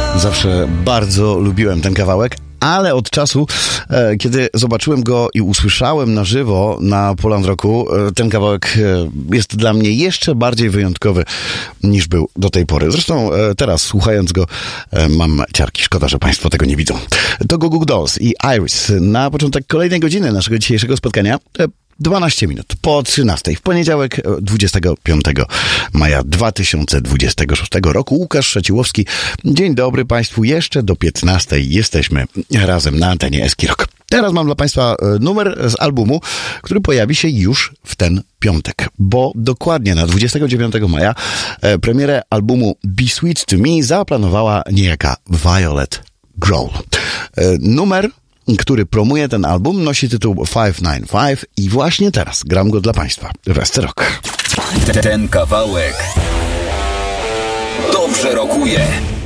Zawsze bardzo lubiłem ten kawałek, ale od czasu, kiedy zobaczyłem go i usłyszałem na żywo na Poland Rocku, ten kawałek jest dla mnie jeszcze bardziej wyjątkowy niż był do tej pory. Zresztą teraz, słuchając go, mam ciarki. Szkoda, że Państwo tego nie widzą. To Goo Goo Dolls i Iris na początek kolejnej godziny naszego dzisiejszego spotkania. 12 minut po 13 w poniedziałek 25 maja 2026 roku. Łukasz Szeciłowski. Dzień dobry Państwu. Jeszcze do 15 jesteśmy razem na antenie Eski Rock. Teraz mam dla Państwa numer z albumu, który pojawi się już w ten piątek, bo dokładnie na 29 maja premierę albumu Be Sweet to Me zaplanowała niejaka Violet Grohl. Numer, który promuje ten album, nosi tytuł 595 i właśnie teraz gram go dla Państwa w Esce Rock. Ten kawałek dobrze rokuje.